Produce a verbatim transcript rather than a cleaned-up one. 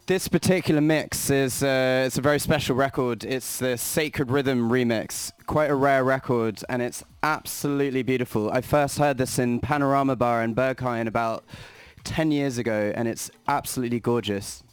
This particular mix is uh, it's a very special record. It's the Sacred Rhythm remix, quite a rare record, and it's absolutely beautiful. I first heard this in Panorama Bar in Berghain about ten years ago, and it's absolutely gorgeous.